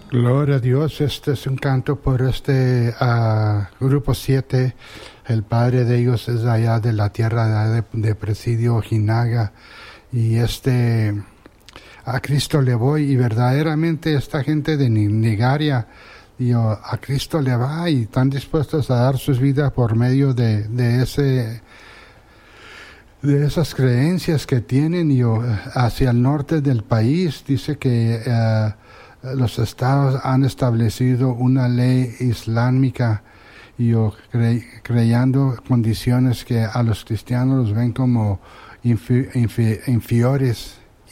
Gloria a Dios. Este es un canto por Grupo 7. El padre de ellos es allá de la tierra de Presidio Ojinaga. Y a Cristo le voy. Y verdaderamente esta gente de Nigeria, a Cristo le va y están dispuestos a dar sus vidas por medio de esas creencias que tienen. Hacia el norte del país dice que los estados han establecido una ley islámica creando condiciones que a los cristianos los ven como inferiores,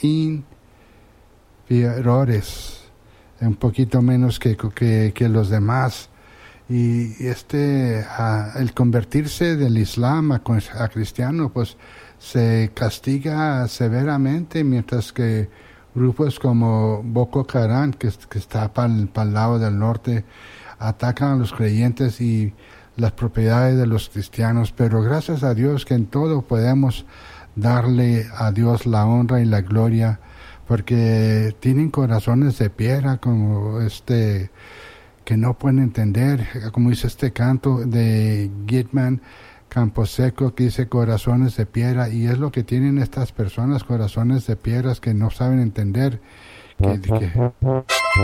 un poquito menos que los demás. Y el convertirse del Islam a cristiano, pues se castiga severamente, mientras que grupos como Boko Haram, que está para el lado del norte, atacan a los creyentes y las propiedades de los cristianos. Pero gracias a Dios que en todo podemos darle a Dios la honra y la gloria, porque tienen corazones de piedra, como que no pueden entender, como dice este canto de Gitman Camposeco, que dice corazones de piedra, y es lo que tienen estas personas, corazones de piedras que no saben entender que